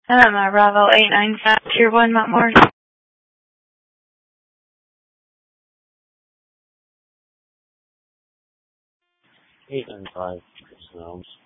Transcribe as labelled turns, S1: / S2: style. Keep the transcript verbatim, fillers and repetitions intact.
S1: Um, uh, Bravo eight nine five, Tier one, Mount Morris.
S2: eight nine five, Chris Holmes.